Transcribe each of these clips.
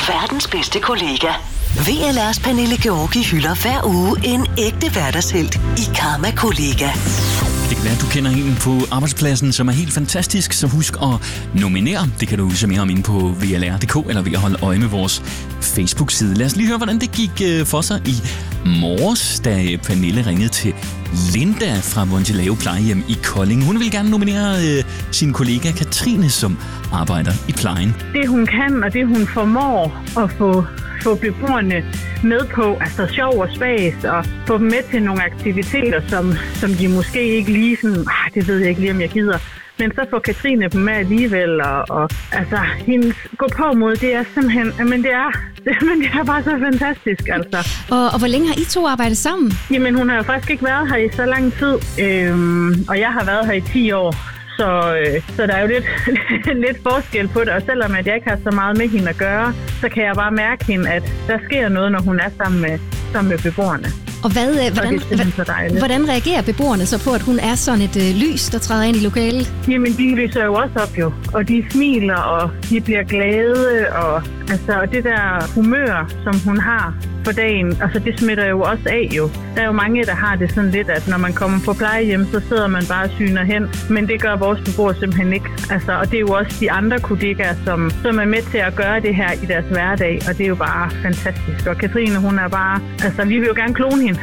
verdens bedste kollega. VLR's Pernille Georgi hylder hver uge en ægte hverdagshelt i Karma Kollega. Det kan være, at du kender en på arbejdspladsen, som er helt fantastisk, så husk at nominere. Det kan du se mere om inde på VLR.dk eller ved at holde øje med vores Facebook-side. Lad os lige høre, hvordan det gik for sig i morges, da Pernille ringede til Linda fra Montelave Plejehjem i Kolding. Hun vil gerne nominere sin kollega Katrine, som arbejder i plejen. Det hun kan, og det hun formår at få beboerne med på, altså sjov og spas, og få dem med til nogle aktiviteter, som de måske ikke lige sådan, det ved jeg ikke lige, om jeg gider. Men så får Katrine dem med alligevel, og altså, hendes gå på mod, det er simpelthen, men det er bare så fantastisk, altså. Og hvor længe har I to arbejdet sammen? Jamen, hun har jo faktisk ikke været her i så lang tid, og jeg har været her i 10 år. Så der er jo lidt forskel på det, og selvom at jeg ikke har så meget med hende at gøre, så kan jeg bare mærke hende, at der sker noget, når hun er sammen med beboerne. Og hvordan reagerer beboerne så på, at hun er sådan et lys, der træder ind i lokalet? Jamen, de lyser jo også op jo, og de smiler, og de bliver glade, og altså det der humør, som hun har på dagen, altså det smitter jo også af jo. Der er jo mange, der har det sådan lidt, at når man kommer på plejehjem, så sidder man bare og syner hen, men det gør vores beboere simpelthen ikke. Altså, og det er jo også de andre kollegaer, som er med til at gøre det her i deres hverdag, og det er jo bare fantastisk. Og Katrine, hun er bare, altså vi vil jo gerne klone hende.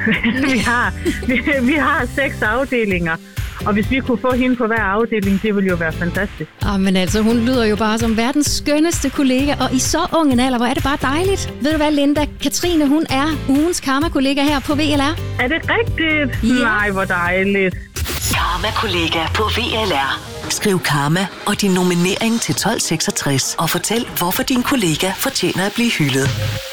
vi har 6 afdelinger. Og hvis vi kunne få hende på hver afdeling, det ville jo være fantastisk. Men altså, hun lyder jo bare som verdens skønneste kollega, og i så ung en alder, hvor er det bare dejligt. Ved du hvad, Linda? Katrine, hun er ugens Karma-kollega her på VLR. Er det rigtigt? Ja. Nej, hvor dejligt. Karma-kollega på VLR. Skriv Karma og din nominering til 1266 og fortæl, hvorfor din kollega fortjener at blive hyldet.